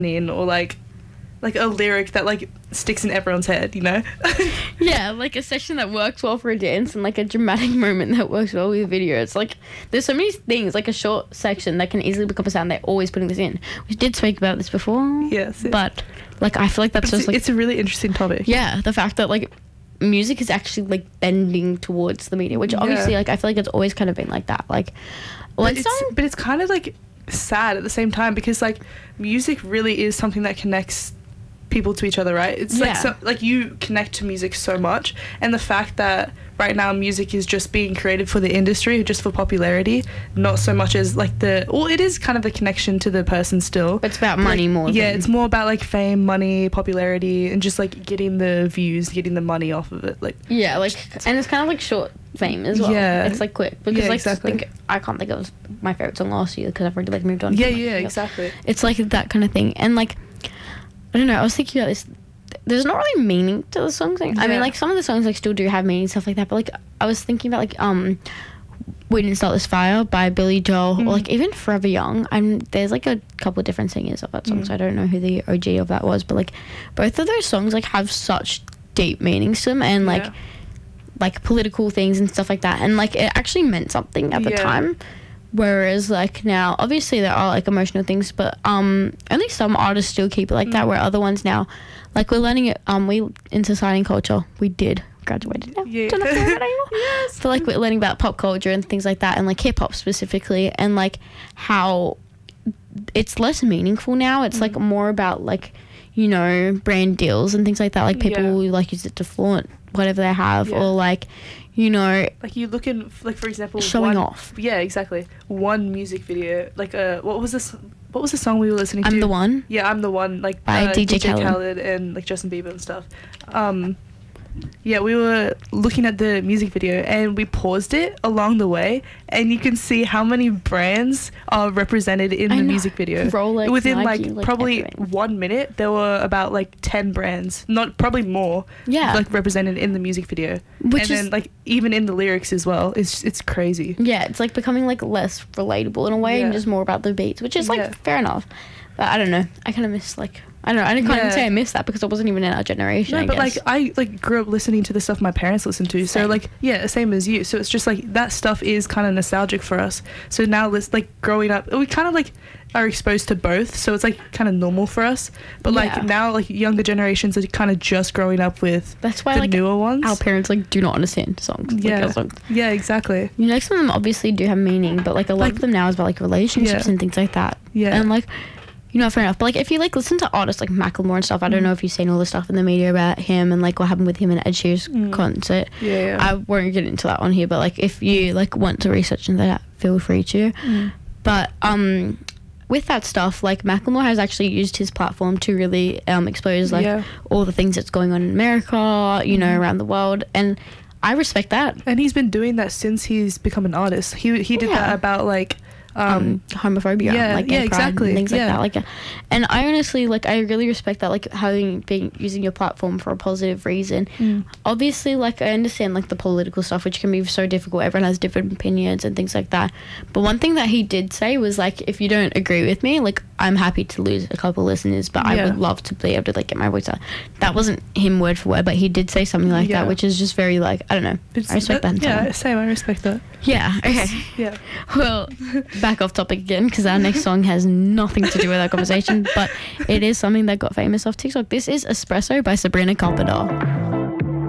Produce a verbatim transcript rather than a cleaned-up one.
in or like like a lyric that like sticks in everyone's head, you know? Yeah, like a section that works well for a dance and like a dramatic moment that works well with a video. It's like there's so many things, like a short section that can easily become a sound. They're always putting this in. We did speak about this before. Yes. But like I feel like that's it's, just like it's a really interesting topic. Yeah, the fact that like music is actually like bending towards the media, which obviously yeah. like I feel like it's always kind of been like that. Like one but it's, song, but it's kind of like sad at the same time because like music really is something that connects people to each other, right? It's Yeah. like so, like you connect to music so much, and the fact that right now music is just being created for the industry, just for popularity, not so much as like the well it is kind of the connection to the person still, but it's about money like, more yeah than, it's more about like fame, money, popularity, and just like getting the views, getting the money off of it, like yeah, like, and it's kind of like short fame as well. Yeah. It's like quick because Yeah, like exactly. think, I can't think of my favorite song last year because I've already like moved on. yeah from, like, yeah you know. exactly It's like that kind of thing, and like I don't know. I was thinking about this. There's not really meaning to the songs. Like, I mean, Yeah. like some of the songs like still do have meaning and stuff like that. But like I was thinking about like um, "We Didn't Start This Fire" by Billy Joel, Mm. or like even "Forever Young." I'm there's like a couple of different singers of that song, Mm. so I don't know who the O G of that was. But like both of those songs like have such deep meanings to them, and like Yeah. like political things and stuff like that, and like it actually meant something at the Yeah. time. Whereas like now obviously there are like emotional things, but um only some artists still keep it like that, Mm. where other ones now like we're learning it um we in society and culture we did graduated now Yeah. don't have to learn it anymore. Yes. But like we're learning about pop culture and things like that, and like hip-hop specifically, and like how it's less meaningful now. It's like more about like, you know, brand deals and things like that, like people Yeah. like use it to flaunt whatever they have, Yeah. or like, you know, Like you look in, like for example, showing one, off. Yeah, exactly. One music video, like uh, what was this? What was the song we were listening to? I'm the One. Yeah, I'm the one. Like By uh, D J D J Khaled. Khaled and like Justin Bieber and stuff. Um, yeah, we were looking at the music video and we paused it along the way, and you can see how many brands are represented in I the know. music video. Rolex, Within Nike, like like, probably everything. one minute, there were about like ten brands, not probably more. Yeah. like represented in the music video, Which and is- then like even in the lyrics as well. It's it's crazy. Yeah, it's like becoming like less relatable in a way, and Yeah. just more about the beats, which is like Yeah. fair enough. But I don't know. I kind of miss like I don't know. I can't even Yeah. say I miss that because I wasn't even in our generation. No, I but guess. like I like grew up listening to the stuff my parents listened to, so Same. like yeah, same as you. So it's just like that stuff is kind of nostalgic for us. So now let's like growing up, we kind of like are exposed to both, so it's like kind of normal for us. But Yeah. like now, like younger generations are kind of just growing up with That's why the like newer ones. our parents like do not understand songs. Like, Yeah. our songs. Yeah, exactly. You know, some of them obviously do have meaning, but like a lot Like- of them now is about like relationships Yeah. and things like that. Yeah. And like, you know, fair enough. But like, if you like listen to artists like Macklemore and stuff, I don't Mm. know if you've seen all the stuff in the media about him and like what happened with him and Ed Sheeran's Mm. concert. Yeah, yeah. I won't get into that on here, but like, if you like want to research into that, feel free to. Mm. But um, with that stuff, like Macklemore has actually used his platform to really um expose like Yeah. all the things that's going on in America, you know, Mhm. around the world, and I respect that. And he's been doing that since he's become an artist. He he did Yeah. that about like um, um, homophobia, yeah, like yeah, gay pride exactly, and things yeah. like that. Like, and I honestly like, I really respect that, like having been using your platform for a positive reason. Mm. Obviously, like I understand like the political stuff, which can be so difficult. Everyone has different opinions and things like that. But one thing that he did say was like, if you don't agree with me, like I'm happy to lose a couple listeners, but I Yeah. would love to be able to like get my voice out. That wasn't him word for word, but he did say something like Yeah. that, which is just very like I don't know. It's- I respect that. in Yeah, someone. same. I respect that. Yeah. Okay. Yeah. Well, back off topic again because our next song has nothing to do with our conversation, but it is something that got famous off TikTok. This is Espresso by Sabrina Carpenter.